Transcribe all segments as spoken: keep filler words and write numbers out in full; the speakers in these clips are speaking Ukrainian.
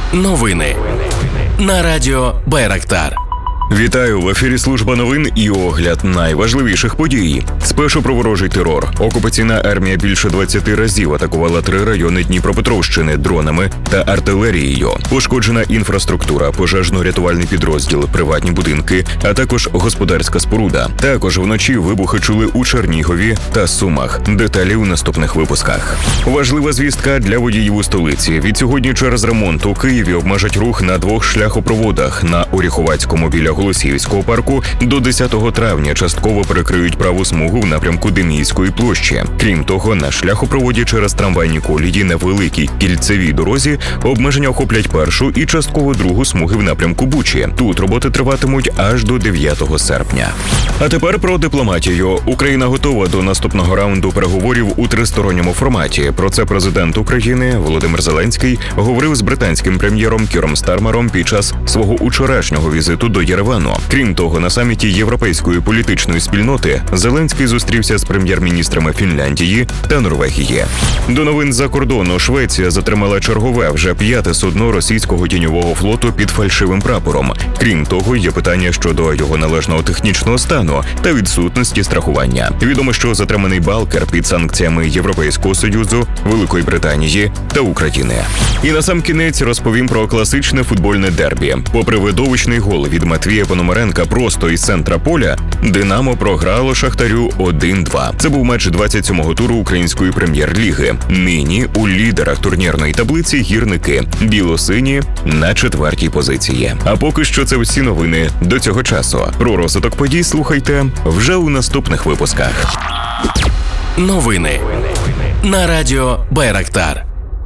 Новини на радіо Байрактар. Вітаю! В ефірі служба новин і огляд найважливіших подій. Спершу про ворожий терор. Окупаційна армія більше двадцяти разів атакувала три райони Дніпропетровщини дронами та артилерією. Пошкоджена інфраструктура, пожежно-рятувальний підрозділ, приватні будинки, а також господарська споруда. Також вночі вибухи чули у Чернігові та Сумах. Деталі у наступних випусках. Важлива звістка для водіїв у столиці. Від сьогодні через ремонт у Києві обмежать рух на двох шляхопроводах. На Оріховацькому біля Голосіївського парку до десятого травня частково перекриють праву смугу в напрямку Демійської площі. Крім того, на шляхопроводі через трамвайні колії на великій кільцевій дорозі обмеження охоплять першу і частково другу смуги в напрямку Бучі. Тут роботи триватимуть аж до дев'ятого серпня. А тепер про дипломатію. Україна готова до наступного раунду переговорів у тристоронньому форматі. Про це президент України Володимир Зеленський говорив з британським прем'єром Кіром Стармером під час свого учорашнього візиту до Єревану. Крім того, на саміті Європейської політичної спільноти Зеленський зустрівся з прем'єр-міністрами Фінляндії та Норвегії. До новин з-за кордону. Швеція затримала чергове, вже п'яте судно російського тіньового флоту під фальшивим прапором. Крім того, є питання щодо його належного технічного стану та відсутності страхування. Відомо, що затриманий балкер під санкціями Європейського Союзу, Великої Британії та України. І насамкінець розповім про класичне футбольне дербі. Попри видовищний гол від Матвія Пономаренка просто із центра поля, «Динамо» програло «Шахтарю» один-два. Це був матч двадцять сьомого туру Української прем'єр-ліги. Нині у лідерах турнірної таблиці гірники. Білосині на четвертій позиції. А поки що це всі новини до цього часу. Про розвиток подій слухайте вже у наступних випусках. Новини на радіо Байрактар.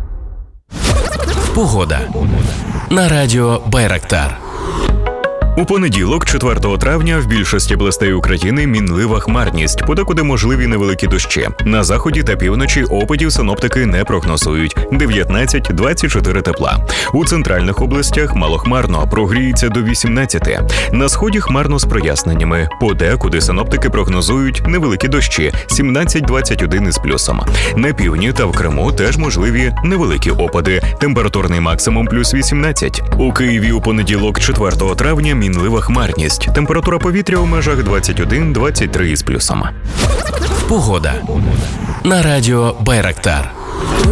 Погода на радіо Байрактар. У понеділок, четвертого травня, в більшості областей України мінлива хмарність, подекуди можливі невеликі дощі. На заході та півночі опадів синоптики не прогнозують – дев'ятнадцять - двадцять чотири тепла. У центральних областях малохмарно, прогріється до вісімнадцяти. На сході хмарно з проясненнями, подекуди синоптики прогнозують невеликі дощі – сімнадцять - двадцять один із плюсом. На півдні та в Криму теж можливі невеликі опади, температурний максимум плюс вісімнадцять. У Києві у понеділок, четвертого травня, мінлива хмарність. Температура повітря у межах двадцять один - двадцять три із плюсом. Погода на радіо Байрактар.